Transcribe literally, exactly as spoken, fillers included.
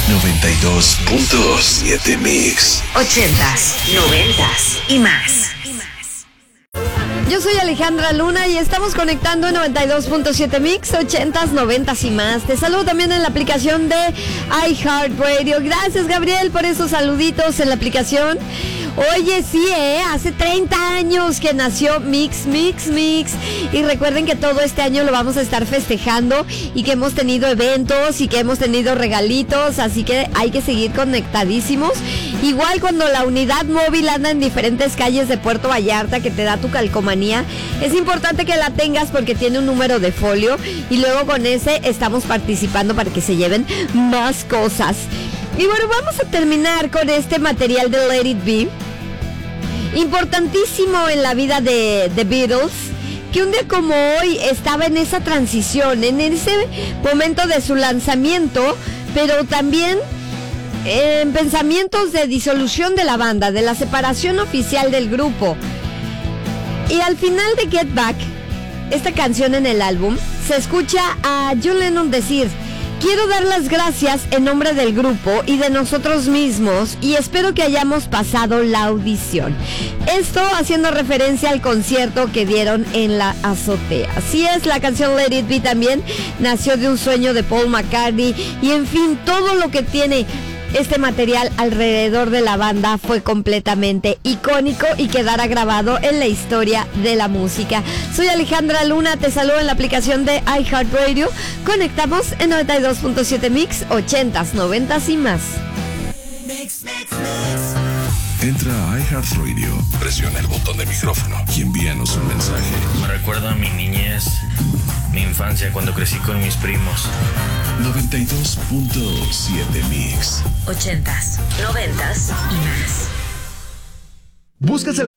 noventa y dos punto siete Mix. Ochentas, noventas y más. Yo soy Alejandra Luna y estamos conectando en noventa y dos punto siete Mix, ochentas, noventas y más. Te saludo también en la aplicación de iHeartRadio. Gracias, Gabriel, por esos saluditos en la aplicación. Oye, sí, ¿eh? Hace treinta años que nació Mix, Mix, Mix. Y recuerden que todo este año lo vamos a estar festejando y que hemos tenido eventos y que hemos tenido regalitos. Así que hay que seguir conectadísimos. Igual cuando la unidad móvil anda en diferentes calles de Puerto Vallarta que te da tu calcomanía, es importante que la tengas porque tiene un número de folio y luego con ese estamos participando para que se lleven más cosas. Y bueno, vamos a terminar con este material de Let It Be, importantísimo en la vida de The Beatles, que un día como hoy estaba en esa transición, en ese momento de su lanzamiento, pero también en pensamientos de disolución de la banda, de la separación oficial del grupo. Y al final de Get Back, esta canción en el álbum, se escucha a John Lennon decir: quiero dar las gracias en nombre del grupo y de nosotros mismos y espero que hayamos pasado la audición. Esto haciendo referencia al concierto que dieron en la azotea. Así es, la canción Let It Be también nació de un sueño de Paul McCartney y en fin, todo lo que tiene este material alrededor de la banda fue completamente icónico y quedará grabado en la historia de la música. Soy Alejandra Luna, te saludo en la aplicación de iHeartRadio. Conectamos en noventa y dos punto siete Mix, ochentas, noventas y más. Mix, mix, mix. Entra a iHeartRadio, presiona el botón de micrófono y envíanos un mensaje. Me recuerda a mi niñez, mi infancia cuando crecí con mis primos. noventa y dos punto siete Mix. Ochentas, noventas y más. ¿Buscas el